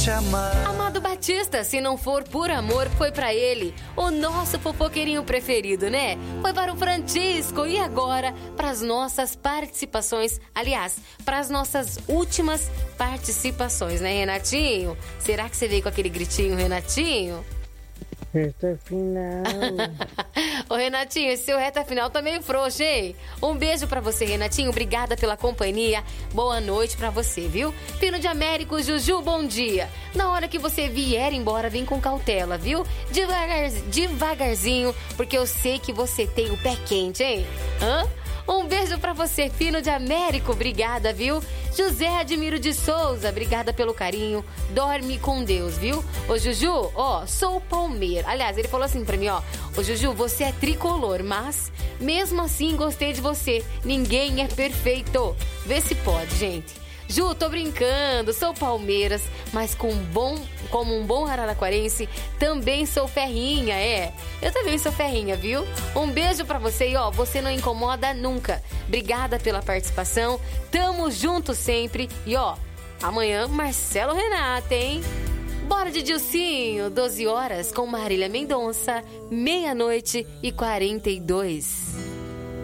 te amar. Amado Batista, se não for por amor, foi pra ele, o nosso fofoqueirinho preferido, né? Foi para o Francisco e agora para as nossas participações, aliás, para as nossas últimas participações, né, Renatinho? Será que você veio com aquele gritinho, Renatinho? Reta final. Ô, Renatinho, esse seu reta final tá meio frouxo, hein? Um beijo pra você, Renatinho. Obrigada pela companhia. Boa noite pra você, viu? Filho de Américo, Juju, bom dia. Na hora que você vier embora, vem com cautela, viu? Devagarzinho, porque eu sei que você tem o pé quente, hein? Um beijo pra você, Fino de Américo, obrigada, viu? José Admiro de Souza, obrigada pelo carinho. Dorme com Deus, viu? Ô, Juju, ó, sou palmeira. Aliás, ele falou assim pra mim, ó. Ô, Juju, você é tricolor, mas mesmo assim gostei de você. Ninguém é perfeito. Vê se pode, gente. Ju, tô brincando, sou Palmeiras, mas como um bom araraquarense, também sou ferrinha, Eu também sou ferrinha, viu? Um beijo pra você e, ó, você não incomoda nunca. Obrigada pela participação, tamo junto sempre. E, ó, amanhã, Marcelo Renata, hein? Bora de Dilcinho, 12 horas com Marília Mendonça, 00:42.